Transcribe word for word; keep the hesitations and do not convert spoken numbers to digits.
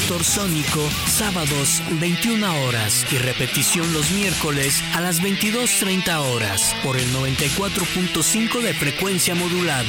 Factor Sónico, sábados veintiuna horas y repetición los miércoles a las veintidós treinta horas por el noventa y cuatro punto cinco de frecuencia modulada.